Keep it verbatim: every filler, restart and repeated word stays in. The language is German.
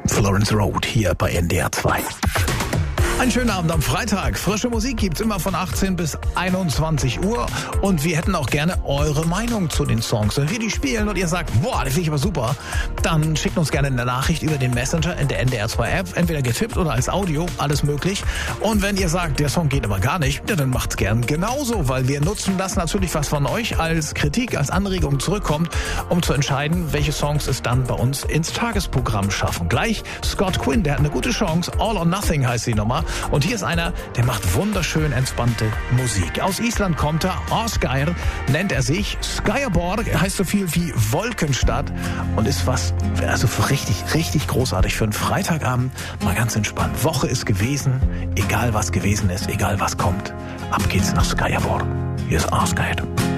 Florence Road hier bei N D R zwei. Einen schönen Abend am Freitag. Frische Musik gibt's immer von achtzehn bis einundzwanzig Uhr. Und wir hätten auch gerne eure Meinung zu den Songs. Wenn wir die spielen und ihr sagt, boah, das finde ich aber super, dann schickt uns gerne eine Nachricht über den Messenger in der N D R zwei App. Entweder getippt oder als Audio, alles möglich. Und wenn ihr sagt, der Song geht aber gar nicht, ja, dann macht's gern genauso, weil wir nutzen das natürlich, was von euch als Kritik, als Anregung zurückkommt, um zu entscheiden, welche Songs es dann bei uns ins Tagesprogramm schaffen. Gleich Scott Quinn, der hat eine gute Chance. All or Nothing heißt die Nummer. Und hier ist einer, der macht wunderschön entspannte Musik. Aus Island kommt er, Ásgeir nennt er sich. Skýraborg heißt so viel wie Wolkenstadt und ist was, also richtig, richtig großartig für einen Freitagabend. Mal ganz entspannt. Woche ist gewesen, egal was gewesen ist, egal was kommt. Ab geht's nach Skýraborg. Hier ist Ásgeir.